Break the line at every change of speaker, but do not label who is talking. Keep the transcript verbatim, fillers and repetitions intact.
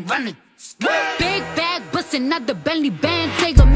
run it. Big bag bustin' out the belly band, take a